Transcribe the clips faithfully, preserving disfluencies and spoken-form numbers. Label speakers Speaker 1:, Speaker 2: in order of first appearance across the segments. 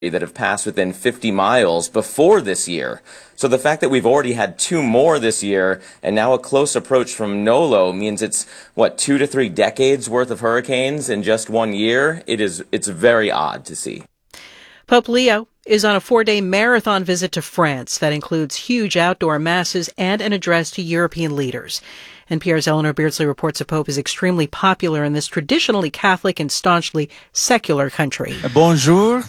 Speaker 1: that have passed within fifty miles before this year. So the fact that we've already had two more this year and now a close approach from Nolo means it's, what, two to three decades worth of hurricanes in just one year? It is, it's very odd to see.
Speaker 2: Pope Leo is on a four-day marathon visit to France that includes huge outdoor masses and an address to European leaders. N P R's Eleanor Beardsley reports the Pope is extremely popular in this traditionally Catholic and staunchly secular country.
Speaker 3: Bonjour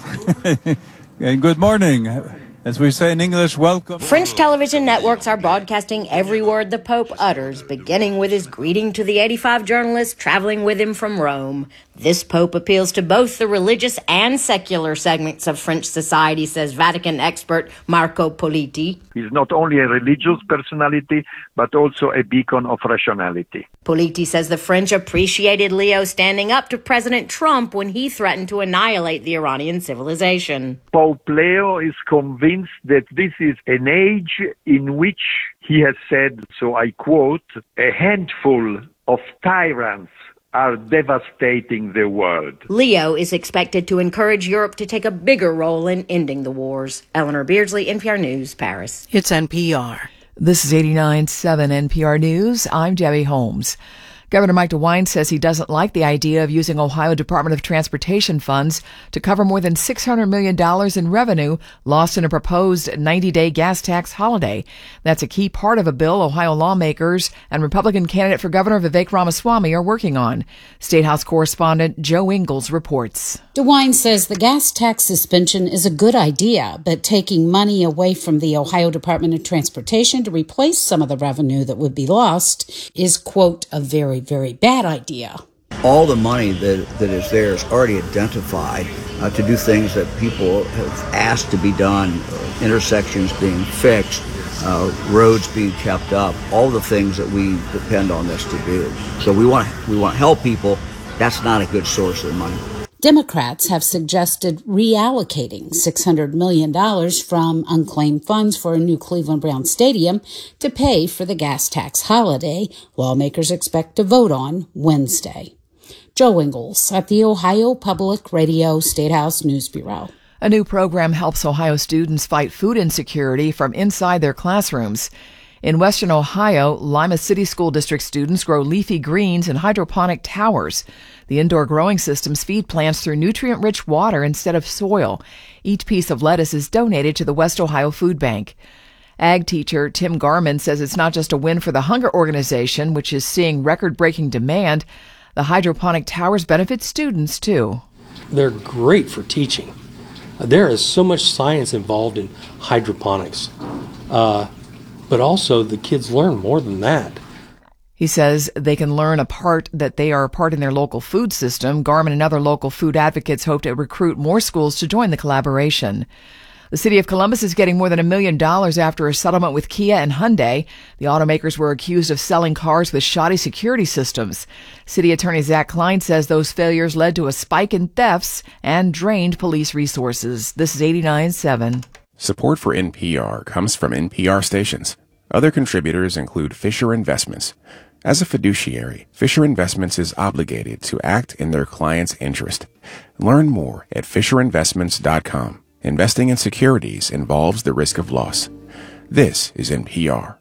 Speaker 3: and good morning. As we say in English, welcome.
Speaker 4: French television networks are broadcasting every word the Pope utters, beginning with his greeting to the eighty-five journalists traveling with him from Rome. This Pope appeals to both the religious and secular segments of French society, says Vatican expert Marco Politi.
Speaker 5: He's not only a religious personality, but also a beacon of rationality.
Speaker 4: Politi says the French appreciated Leo standing up to President Trump when he threatened to annihilate the Iranian civilization.
Speaker 5: Pope Leo is convinced that this is an age in which, he has said, so I quote, a handful of tyrants are devastating the world.
Speaker 4: Leo is expected to encourage Europe to take a bigger role in ending the wars. Eleanor Beardsley, N P R News, Paris.
Speaker 2: It's N P R.
Speaker 6: This is eighty-nine point seven N P R News. I'm Debbie Holmes. Governor Mike DeWine says he doesn't like the idea of using Ohio Department of Transportation funds to cover more than six hundred million dollars in revenue lost in a proposed ninety-day gas tax holiday. That's a key part of a bill Ohio lawmakers and Republican candidate for governor Vivek Ramaswamy are working on. State House correspondent Joe Ingles reports.
Speaker 7: DeWine says the gas tax suspension is a good idea, but taking money away from the Ohio Department of Transportation to replace some of the revenue that would be lost is, quote, a very, very bad idea.
Speaker 8: All the money that, that is there is already identified uh, to do things that people have asked to be done, uh, intersections being fixed, uh, roads being kept up, all the things that we depend on this to do. So we want we want to help people. That's not a good source of money.
Speaker 7: Democrats have suggested reallocating six hundred million dollars from unclaimed funds for a new Cleveland Brown stadium to pay for the gas tax holiday. Lawmakers expect to vote on Wednesday. Joe Ingles at the Ohio Public Radio State House News Bureau.
Speaker 6: A new program helps Ohio students fight food insecurity from inside their classrooms. In western Ohio, Lima City School District students grow leafy greens in hydroponic towers. The indoor growing systems feed plants through nutrient-rich water instead of soil. Each piece of lettuce is donated to the West Ohio Food Bank. Ag teacher Tim Garman says it's not just a win for the Hunger Organization, which is seeing record-breaking demand. The hydroponic towers benefit students, too.
Speaker 9: They're great for teaching. There is so much science involved in hydroponics. Uh, But also, the kids learn more than that.
Speaker 6: He says they can learn a part that they are a part in their local food system. Garmin and other local food advocates hope to recruit more schools to join the collaboration. The city of Columbus is getting more than a million dollars after a settlement with Kia and Hyundai. The automakers were accused of selling cars with shoddy security systems. City Attorney Zach Klein says those failures led to a spike in thefts and drained police resources. This is eighty-nine point seven.
Speaker 10: Support for N P R comes from N P R stations. Other contributors include Fisher Investments. As a fiduciary, Fisher Investments is obligated to act in their client's interest. Learn more at fisher investments dot com. Investing in securities involves the risk of loss. This is N P R.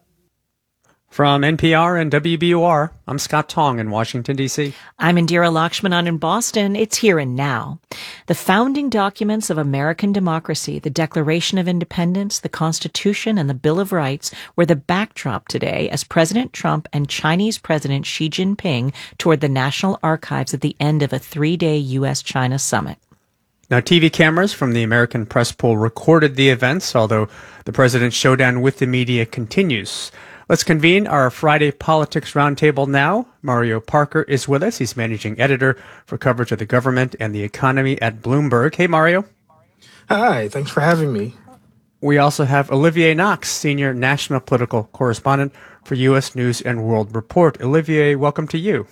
Speaker 11: From N P R and W B U R, I'm Scott Tong in Washington, D C.
Speaker 12: I'm Indira Lakshmanan in Boston. It's Here and Now. The founding documents of American democracy, the Declaration of Independence, the Constitution, and the Bill of Rights were the backdrop today as President Trump and Chinese President Xi Jinping toured the National Archives at the end of a three-day U S China summit.
Speaker 11: Now, T V cameras from the American Press Pool recorded the events, although the president's showdown with the media continues. Let's convene our Friday Politics Roundtable now. Mario Parker is with us. He's managing editor for coverage of the government and the economy at Bloomberg. Hey, Mario.
Speaker 13: Hi, thanks for having me.
Speaker 11: We also have Olivier Knox, senior national political correspondent for U S News and World Report. Olivier, welcome to you.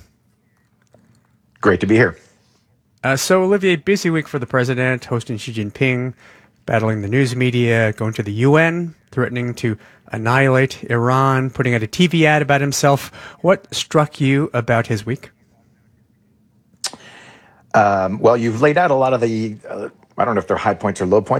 Speaker 14: Great to be here.
Speaker 11: Uh, so, Olivier, busy week for the president, hosting Xi Jinping, battling the news media, going to the U N, threatening to annihilate Iran, putting out a T V ad about himself. What struck you about his week?
Speaker 14: Um, well, you've laid out a lot of the uh, I don't know if they're high points or low points.